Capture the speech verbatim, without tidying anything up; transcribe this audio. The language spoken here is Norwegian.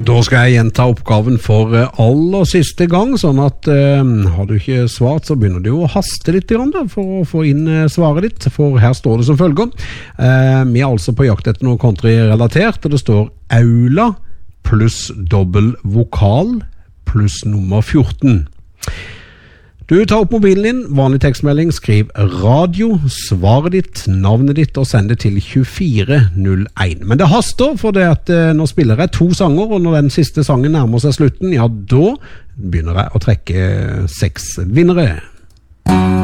Da skal jeg gjenta oppgaven for aller siste gang, sånn at eh, har du ikke svart, så begynner du å haste litt grann da, for å få inn eh, svaret ditt, for her står det som følger. Eh, vi er altså på jakt etter noe country-relatert, og det står aula pluss dobbel vokal pluss nummer fjorten. Du tar opp mobilen din, vanlig tekstmelding, skriv radio, svaret ditt, navnet ditt og send det til tjuefire null én. Men det haster, for det at eh, nå spiller jeg to sanger, og når den siste sangen nærmer seg slutten, ja, da begynner jeg å trekke seks vinnere.